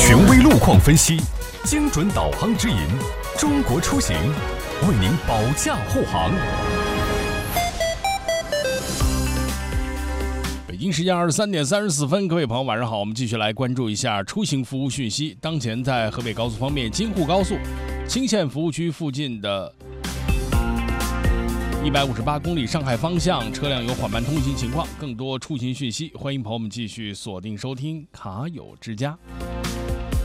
权威路况分析，精准导航指引，中国出行为您保驾护航。 北京时间23点34分，各位朋友晚上好，我们继续来关注一下出行服务讯息。当前在河北高速方面，京沪高速青县服务区附近的158公里上海方向车辆有缓慢通行情况，更多出行讯息，欢迎朋友们继续锁定收听卡友之家。